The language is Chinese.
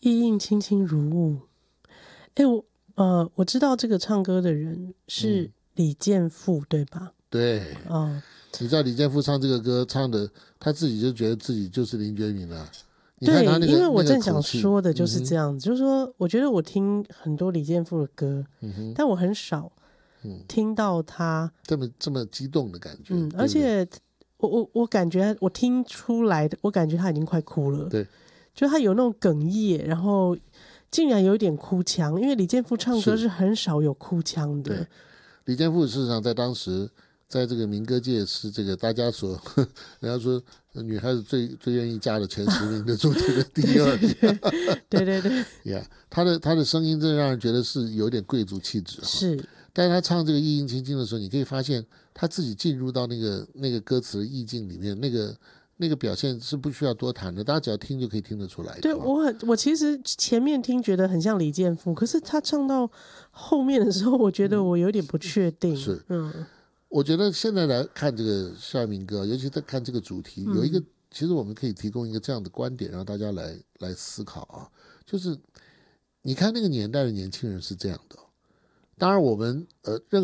意映卿卿如晤。我知道这个唱歌的人是李健富，对吧？ 对，你知道李健富唱这个歌唱的，他自己就觉得自己就是林觉民了。你看他那个， 对，因为我正想那个口气说的就是这样子，就是说，我觉得我听很多李健富的歌，但我很少听到他这么激动的感觉。对不对， 而且我感觉我听出来的，我感觉他已经快哭了。 对， 就他有那种哽咽，然后竟然有一点哭腔，因为李健富唱歌是很少有哭腔的。 对，李健富事实上在当时，在这个民歌界是这个大家所人家说女孩子最愿意嫁的前10名的主题的第2。 对 yeah, 他的声音真的让人觉得是有点贵族气质。 是， 但是他唱这个意映卿卿的时候，你可以发现他自己进入到那个歌词的意境里面，那个表现是不需要多谈的，大家只要听就可以听得出来的。 对，我其实前面听觉得很像李健富，可是他唱到后面的时候，我觉得我有点不确定。 是，我觉得现在来看这个校园民歌，尤其在看这个主题，有一个其实我们可以提供一个这样的观点，让大家来思考啊，就是你看那个年代的年轻人是这样的，当然我们任